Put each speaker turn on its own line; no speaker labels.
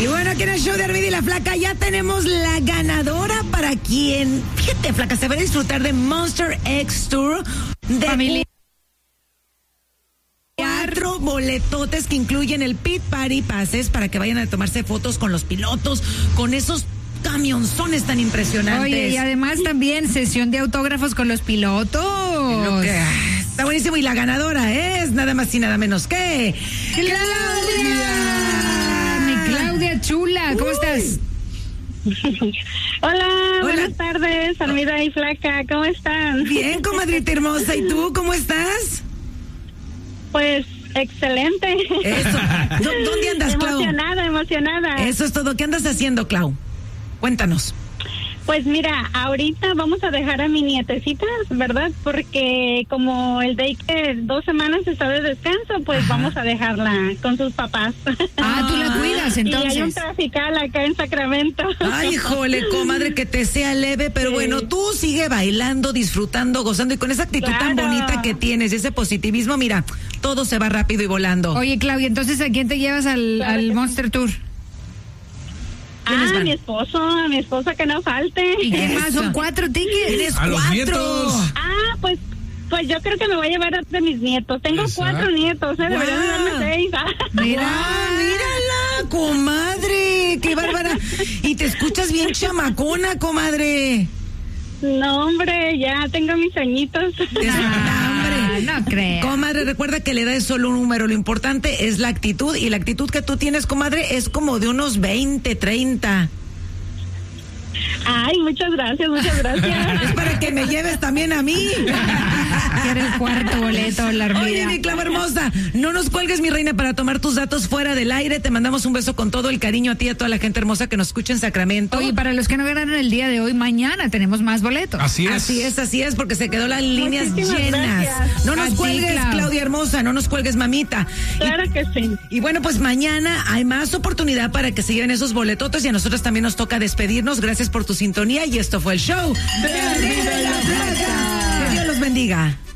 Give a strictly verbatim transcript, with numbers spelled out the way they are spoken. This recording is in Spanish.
Y bueno, aquí en el show de Arvidio y la Flaca ya tenemos la ganadora para quien, fíjate, Flaca, se va a disfrutar de Monster X Tour de
familia.
Cuatro boletotes que incluyen el Pit Party Passes para que vayan a tomarse fotos con los pilotos, con esos camionzones tan impresionantes.
Oye, y además también sesión de autógrafos con los pilotos.
Lo que, está buenísimo. Y la ganadora es nada más y nada menos que
¡Claudia! Mi Claudia chula, ¿cómo
Uy.
estás?
Hola,
Hola,
buenas tardes, Armida y Flaca, ¿cómo están?
Bien, comadrita hermosa. ¿Y tú cómo estás?
Pues, excelente.
Eso. ¿Dónde andas, Clau?
Emocionada, emocionada.
Eso es todo. ¿Qué andas haciendo, Clau? Cuéntanos.
Pues mira, ahorita vamos a dejar a mi nietecita, ¿verdad? Porque como el daycare dos semanas está de descanso, pues
Ajá.
vamos a dejarla con sus papás.
Ah, tú la cuidas, entonces.
Y hay un trafical acá en Sacramento.
Ay, híjole, comadre, que te sea leve, pero
Sí.
bueno, tú sigue bailando, disfrutando, gozando y con esa actitud tan
Claro.
bonita que tienes, ese positivismo, mira, todo se va rápido y volando.
Oye, Claudia, entonces, ¿a quién te llevas al,
Claro
al
que sí.
Monster Tour?
¿Quiénes
Ah,
van?
mi esposo, a mi esposo que no falte.
¿Y quién más? Son
Eso.
cuatro tickets.
Tienes
A los
cuatro.
nietos.
Ah, pues, pues yo creo que me voy a llevar a de mis nietos. Tengo
Exacto.
cuatro nietos, ¿eh? Deberían de darme
Guau.
seis.
Mira.
¡Guau, mírala, comadre! ¡Qué bárbara! Y te escuchas bien chamacona, comadre.
No, hombre, ya tengo mis añitos.
Ah,
hombre.
no creo.
Comadre, recuerda que la edad es solo un número. Lo importante es la actitud. Y la actitud que tú tienes, comadre, es como de unos veinte, treinta.
Ay, muchas gracias, muchas gracias.
Es para que me lleves también a mí.
Quiero el cuarto boleto, la Armida.
Oye, mi Clau hermosa, no nos cuelgues, mi reina, para tomar tus datos fuera del aire. Te mandamos un beso con todo el cariño a ti y a toda la gente hermosa que nos escucha en Sacramento.
Oye, para los que no ganaron el día de hoy, mañana tenemos más boletos.
Así es.
Así es, así es, porque se quedó las líneas
Muchísimas
llenas.
gracias.
No
A
nos
ti,
cuelgues,
Clau.
Claudia hermosa, no nos cuelgues, mamita.
Claro que sí.
Y bueno, pues mañana hay más oportunidad para que se lleven esos boletotos y a nosotros también nos toca despedirnos. Gracias por tu sintonía y esto fue el show de Arvidio y la Flaca. Que Dios los bendiga.